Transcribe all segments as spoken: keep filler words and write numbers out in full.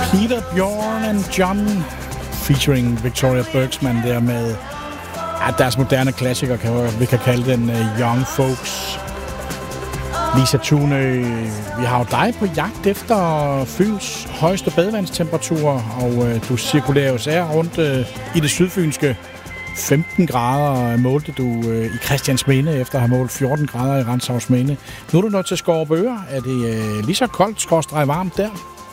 Peter, Bjorn and John featuring Victoria Bergsman der med ja, deres moderne klassiker, kan vi kan kalde den uh, Young Folks. Lisa Thunø, vi har jo dig på jagt efter Fyns højeste badevandstemperaturer, og uh, du cirkulerer jo sær rundt uh, i det sydfynske. femten grader målte du uh, i Christiansminde efter at have målt fjorten grader i Renshavsminde. Nu er du nået til Skovbøre. Er det uh, lige så koldt, skråstreg varmt der?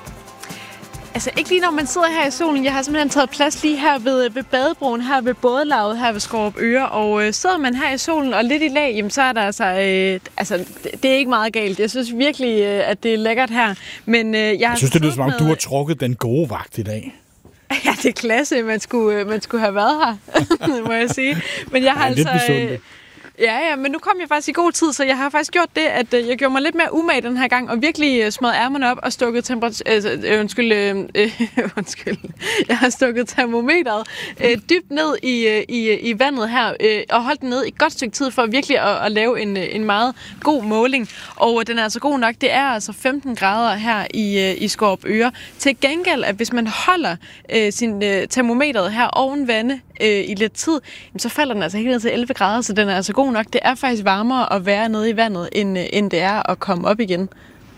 Altså ikke lige når man sidder her i solen. Jeg har simpelthen taget plads lige her ved, ved badebroen, her ved bådelaget, her ved Skovbøre. Og øh, sidder man her i solen og lidt i lag, jamen, så er der altså, øh, altså, det, det er ikke meget galt. Jeg synes virkelig, øh, at det er lækkert her. Men, øh, jeg, jeg synes, det lyder som om, du har trukket den gode vagt i dag. Ja, det er klasse, man skulle, man skulle have været her, må jeg sige. Men jeg har ja, altså... Øh, Ja, ja, men nu kom jeg faktisk i god tid, så jeg har faktisk gjort det, at øh, jeg gjorde mig lidt mere umage den her gang, og virkelig øh, smøget ærmerne op og stukket temperatur... Øh, øh, undskyld, øh, øh, undskyld. Jeg har stukket termometeret øh, dybt ned i, øh, i, i vandet her, øh, og holdt den ned i et godt stykke tid for virkelig at, at lave en, en meget god måling. Og øh, den er altså god nok. Det er altså femten grader her i, øh, i Skovbøre. Til gengæld, at hvis man holder øh, sin øh, termometeret her oven vande øh, i lidt tid, jamen, så falder den altså helt ned til elleve grader, så den er altså god nok. Det er faktisk varmere at være nede i vandet, end, end det er at komme op igen.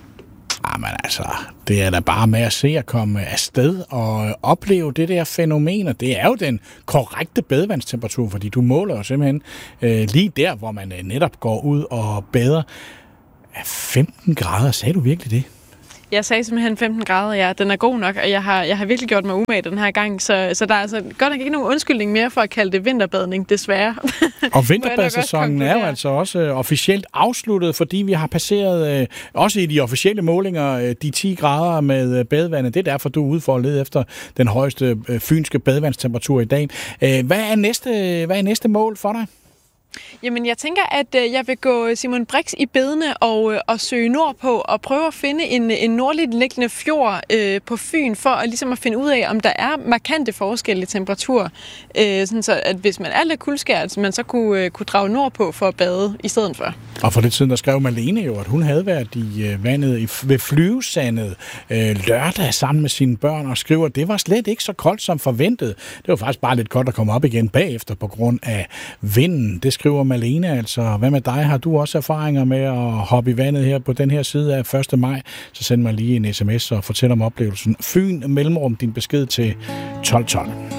Jamen altså, det er da bare med at se at komme afsted og opleve det der fænomen, og det er jo den korrekte badevandstemperatur, fordi du måler jo simpelthen øh, lige der, hvor man øh, netop går ud og bader. femten grader, sagde du virkelig det? Jeg sagde simpelthen femten grader, ja. Den er god nok, og jeg har, jeg har virkelig gjort mig umage den her gang, så, så der er altså godt nok ikke nogen undskyldning mere for at kalde det vinterbadning, desværre. Og vinterbadssæsonen er jo altså også officielt afsluttet, fordi vi har passeret, øh, også i de officielle målinger, øh, de ti grader med badevandet. Det er derfor, du er ude for at lede efter den højeste øh, fynske badevandstemperatur i dag. Øh, hvad er næste, hvad er næste mål for dig? Jamen, jeg tænker, at øh, jeg vil gå Simon Brix i bedene og, øh, og søge nordpå og prøve at finde en, en nordligt liggende fjord øh, på Fyn, for at, ligesom at finde ud af, om der er markante forskelle i temperatur. Øh, sådan så, at hvis man er lidt kuldskært, man så kunne, øh, kunne drage nordpå for at bade i stedet for. Og for lidt siden, der skrev Malene jo, at hun havde været i øh, vandet i, ved Flyvesandet øh, lørdag sammen med sine børn, og skriver, at det var slet ikke så koldt som forventet. Det var faktisk bare lidt koldt at komme op igen bagefter på grund af vinden. Det skriver Malene altså. Hvad med dig? Har du også erfaringer med at hoppe i vandet her på den her side af første maj? Så send mig lige en sms og fortæl om oplevelsen. Fyn, mellemrum, din besked til tolv tolv.